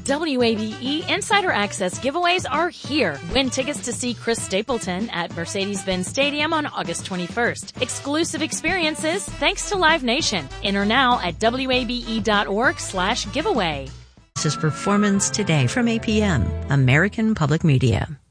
WABE Insider Access giveaways are here. Win tickets to see Chris Stapleton at Mercedes-Benz Stadium on August 21st. Exclusive experiences thanks to Live Nation. Enter now at wabe.org/giveaway. This is Performance Today from APM, American Public Media.